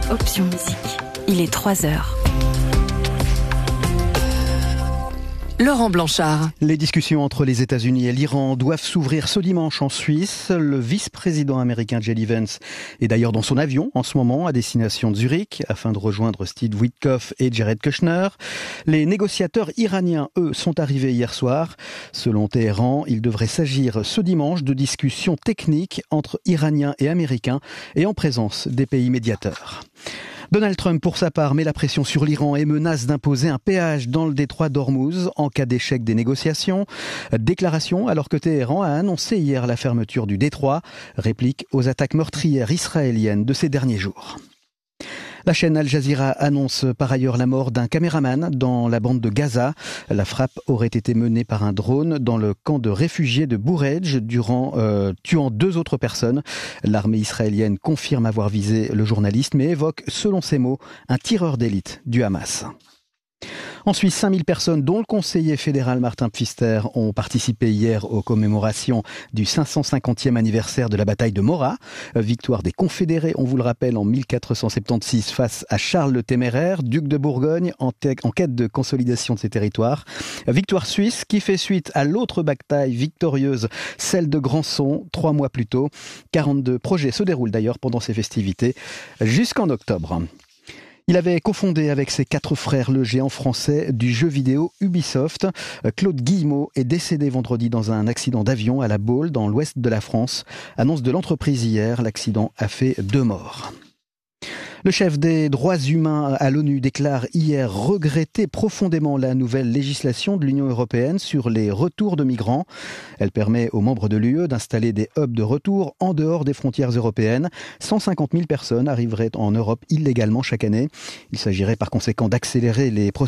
Option musique. Il est 3h. Laurent Blanchard. Les discussions entre les États-Unis et l'Iran doivent s'ouvrir ce dimanche en Suisse. Le vice-président américain J.D. Vance est d'ailleurs dans son avion en ce moment à destination de Zurich afin de rejoindre Steve Witkoff et Jared Kushner. Les négociateurs iraniens, eux, sont arrivés hier soir. Selon Téhéran, il devrait s'agir ce dimanche de discussions techniques entre Iraniens et Américains et en présence des pays médiateurs. Donald Trump, pour sa part, met la pression sur l'Iran et menace d'imposer un péage dans le détroit d'Ormuz en cas d'échec des négociations. Déclaration alors que Téhéran a annoncé hier la fermeture du détroit, réplique aux attaques meurtrières israéliennes de ces derniers jours. La chaîne Al Jazeera annonce par ailleurs la mort d'un caméraman dans la bande de Gaza. La frappe aurait été menée par un drone dans le camp de réfugiés de Bourejdj, tuant 2 autres personnes. L'armée israélienne confirme avoir visé le journaliste, mais évoque, selon ses mots, un tireur d'élite du Hamas. En Suisse, 5000 personnes, dont le conseiller fédéral Martin Pfister, ont participé hier aux commémorations du 550e anniversaire de la bataille de Morat. Victoire des Confédérés, on vous le rappelle, en 1476 face à Charles le Téméraire, duc de Bourgogne, en quête de consolidation de ses territoires. Victoire suisse qui fait suite à l'autre bataille victorieuse, celle de Grandson, 3 mois plus tôt. 42 projets se déroulent d'ailleurs pendant ces festivités jusqu'en octobre. Il avait cofondé avec ses 4 frères le géant français du jeu vidéo Ubisoft. Claude Guillemot est décédé vendredi dans un accident d'avion à La Baule, dans l'ouest de la France. Annonce de l'entreprise hier, l'accident a fait 2 morts. Le chef des droits humains à l'ONU déclare hier regretter profondément la nouvelle législation de l'Union européenne sur les retours de migrants. Elle permet aux membres de l'UE d'installer des hubs de retour en dehors des frontières européennes. 150 000 personnes arriveraient en Europe illégalement chaque année. Il s'agirait par conséquent d'accélérer les processus